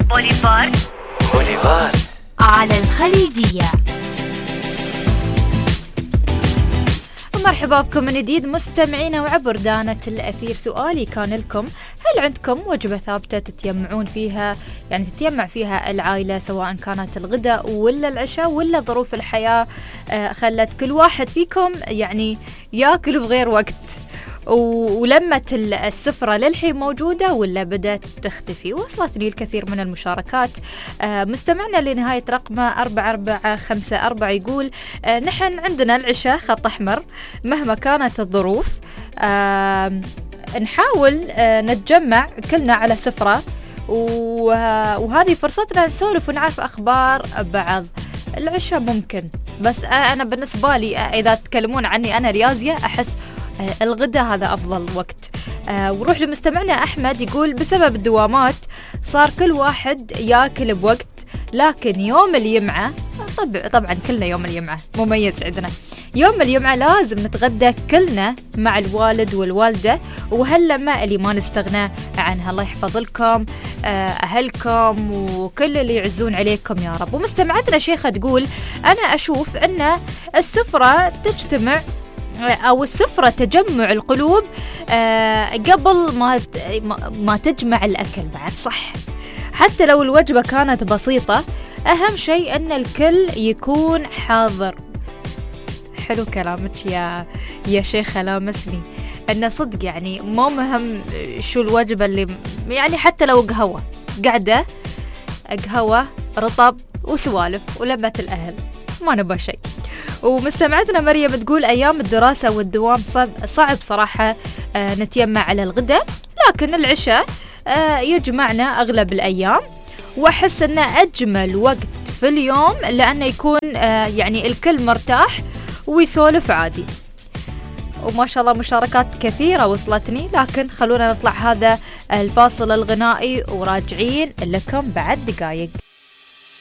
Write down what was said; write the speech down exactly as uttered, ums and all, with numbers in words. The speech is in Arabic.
بوليفار بوليفار على الخليجية. مرحبا بكم من جديد مستمعينا وعبر دانة الأثير. سؤالي كان لكم: هل عندكم وجبة ثابتة تتجمعون فيها، يعني تتجمع فيها العائلة، سواء كانت الغداء ولا العشاء، ولا ظروف الحياة آه خلت كل واحد فيكم يعني ياكل بغير وقت، ولمة السفرة للحين موجودة ولا بدأت تختفي؟ وصلت لي الكثير من المشاركات. آه مستمعنا لنهاية رقمه أربعة أربعة خمسة أربعة يقول: آه نحن عندنا العشاء خط أحمر مهما كانت الظروف. آه نحاول آه نتجمع كلنا على سفرة، وهذه فرصتنا نسولف ونعرف أخبار بعض. العشاء ممكن، بس أنا بالنسبة لي إذا تكلمون عني أنا رياضية، أحس الغداء هذا أفضل وقت. آه وروح لمستمعنا أحمد يقول: بسبب الدوامات صار كل واحد ياكل بوقت، لكن يوم الجمعة طبعا, طبعا كلنا يوم الجمعة مميز عندنا. يوم الجمعة لازم نتغدى كلنا مع الوالد والوالدة، وهاللمة اللي ما نستغنى عنها. الله يحفظ لكم آه أهلكم وكل اللي يعزون عليكم يا رب. ومستمعتنا شيخة تقول: أنا أشوف أن السفرة تجتمع أو السفرة تجمع القلوب آه قبل ما ما تجمع الأكل بعد. صح، حتى لو الوجبة كانت بسيطة، أهم شيء أن الكل يكون حاضر. حلو كلامك يا يا شيخة، لامسني أن صدق يعني مو مهم شو الوجبة اللي يعني، حتى لو قهوة قعدة قهوة رطب وسوالف ولمة الأهل ما نبغى شيء. ومستمعتنا مريم تقول: أيام الدراسة والدوام صعب, صعب صراحة آه نتجمع على الغداء، لكن العشاء آه يجمعنا أغلب الأيام، وأحس أنه أجمل وقت في اليوم لأنه يكون آه يعني الكل مرتاح ويسولف عادي. وما شاء الله مشاركات كثيرة وصلتني، لكن خلونا نطلع هذا الفاصل الغنائي وراجعين لكم بعد دقايق.